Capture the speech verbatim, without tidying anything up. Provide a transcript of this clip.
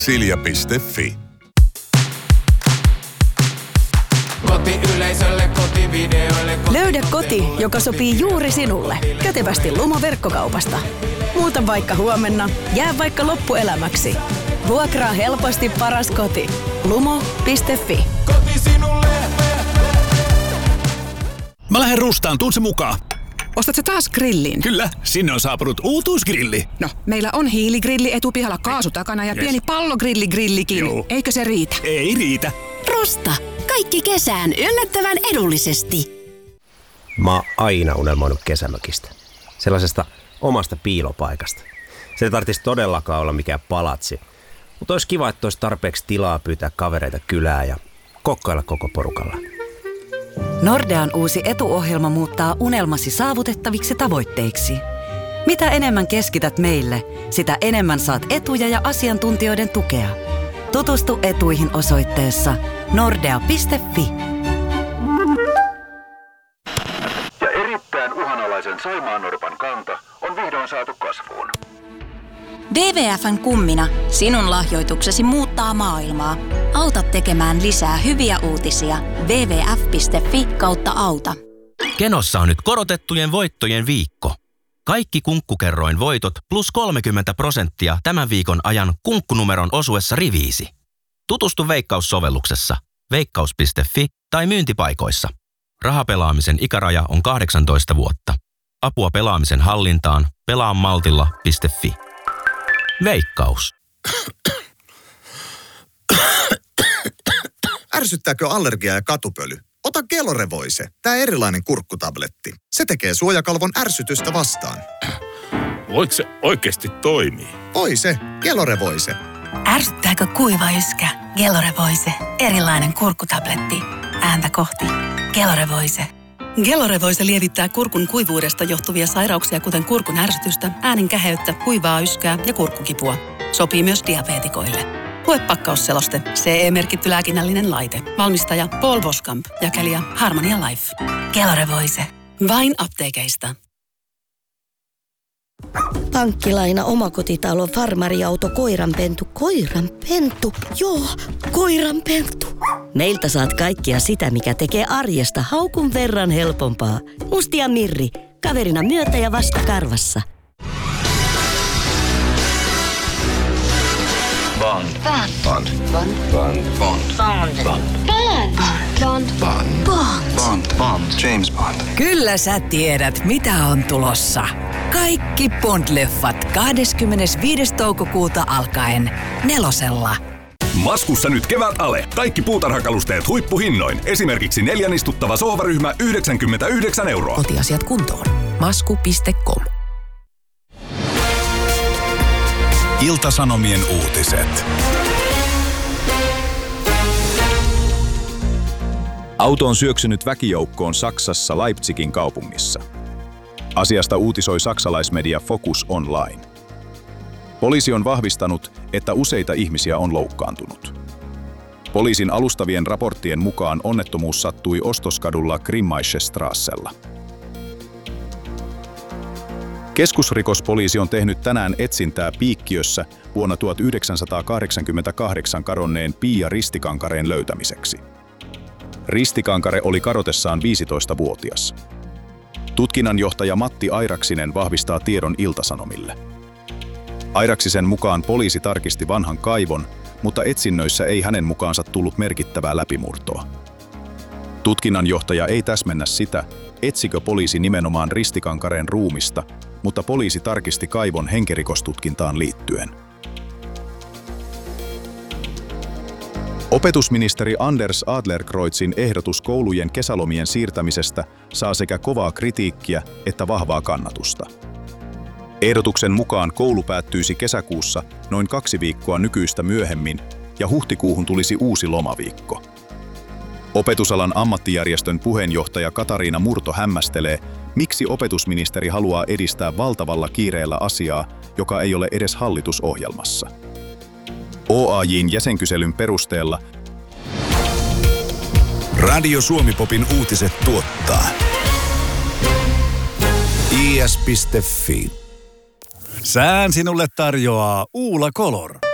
Silja piste fi. Kotiyleisölle, kotivideoille, koti- Löydä koti, joka sopii juuri sinulle. Kätevästi Lumo verkkokaupasta. Muuta vaikka huomenna, jää vaikka loppuelämäksi. Vuokraa helposti paras koti. Lumo piste fi. Koti sinulle. Mä lähden Rustaan, tuun se mukaan. Ostatko taas grillin? Kyllä, sinne on saapunut uutuusgrilli. No, meillä on hiiligrilli etupihalla kaasu takana ja Yes. pieni pallogrilligrillikin. Joo. Eikö se riitä? Ei riitä. Rusta. Kaikki kesään yllättävän edullisesti. Mä oon aina unelmoinut kesämökistä. Sellaisesta omasta piilopaikasta. Se ei tarvitsisi todellakaan olla mikään palatsi. Mutta olisi kiva, että olisi tarpeeksi tilaa pyytää kavereita kylään ja kokkailla koko porukalla. Nordean uusi etuohjelma muuttaa unelmasi saavutettaviksi tavoitteiksi. Mitä enemmän keskität meille, sitä enemmän saat etuja ja asiantuntijoiden tukea. Tutustu etuihin osoitteessa nordea piste fi. Ja erittäin uhanalaisen saimaannorpan kanta on vihdoin saatu kasvuun. W W F:n kummina sinun lahjoituksesi muuttaa maailmaa. Auta tekemään lisää hyviä uutisia. double-u double-u double-u piste fi kautta auta. Kenossa on nyt korotettujen voittojen viikko. Kaikki Kunkkukerroin voitot plus kolmekymmentä prosenttia tämän viikon ajan kunkkunumeron osuessa riviisi. Tutustu Veikkaus-sovelluksessa, veikkaus piste fi tai myyntipaikoissa. Rahapelaamisen ikäraja on kahdeksantoista vuotta. Apua pelaamisen hallintaan pelaamaltilla piste fi. Veikkaus. Ärsyttääkö allergia ja katupöly? Ota Gelorevoise, tää erilainen kurkkutabletti. Se tekee suojakalvon ärsytystä vastaan. Voiko se oikeasti toimii? Voi se, Gelorevoise. Ärsyttääkö kuiva yskä? Gelorevoise, erilainen kurkkutabletti. Ääntä kohti. Gelorevoise. Gelorevoise lievittää kurkun kuivuudesta johtuvia sairauksia, kuten kurkun ärsytystä, äänen käheyttä, kuivaa yskää ja kurkkukipua. Sopii myös diabeetikoille. Lue pakkausseloste. C E-merkitty lääkinnällinen laite. Valmistaja Paul Boskamp. Jakelija Harmonia Life. Gelorevoise. Vain apteekeista. Pankkilaina, omakotitalo, farmariauto, koiranpentu. Koiranpentu? Joo, koiranpentu. Meiltä saat kaikkia sitä, mikä tekee arjesta haukun verran helpompaa. Mustia Mirri. Kaverina myötä ja vasta karvassa. Bond. Bond. Bond. Bond. Bond. Bond. Bond. Bond. Bond. Bond. Bond. James Bond. Kyllä sä tiedät, mitä on tulossa. Kaikki Bond-leffat kahdeskymmenesviides toukokuuta alkaen nelosella. Maskussa nyt kevät ale. Kaikki puutarhakalusteet huippuhinnoin. Esimerkiksi neljän istuttava sohvaryhmä yhdeksänkymmentäyhdeksän euroa. Kotiasiat kuntoon. Masku piste com. Ilta-Sanomien uutiset. Auto on syöksynyt väkijoukkoon Saksassa Leipzigin kaupungissa. Asiasta uutisoi saksalaismedia Focus Online. Poliisi on vahvistanut, että useita ihmisiä on loukkaantunut. Poliisin alustavien raporttien mukaan onnettomuus sattui ostoskadulla Grimmaische-strassella. Keskusrikospoliisi on tehnyt tänään etsintää Piikkiössä vuonna tuhatyhdeksänsataakahdeksankymmentäkahdeksan kadonneen Pia Ristikankareen löytämiseksi. Ristikankare oli kadotessaan viisitoistavuotias. Tutkinnanjohtaja Matti Airaksinen vahvistaa tiedon Ilta-Sanomille. Airaksisen mukaan poliisi tarkisti vanhan kaivon, mutta etsinnöissä ei hänen mukaansa tullut merkittävää läpimurtoa. Tutkinnanjohtaja ei täsmennä sitä, etsikö poliisi nimenomaan Ristikankareen ruumista, mutta poliisi tarkisti kaivon henkirikostutkintaan liittyen. Opetusministeri Anders Adlercreutzin ehdotus koulujen kesälomien siirtämisestä saa sekä kovaa kritiikkiä että vahvaa kannatusta. Ehdotuksen mukaan koulu päättyisi kesäkuussa noin kaksi viikkoa nykyistä myöhemmin ja huhtikuuhun tulisi uusi lomaviikko. Opetusalan ammattijärjestön puheenjohtaja Katariina Murto hämmästelee, miksi opetusministeri haluaa edistää valtavalla kiireellä asiaa, joka ei ole edes hallitusohjelmassa. O A J:n jäsenkyselyn perusteella Radio Suomi-popin uutiset tuottaa I S piste fi. Sään sinulle tarjoaa Uula Color.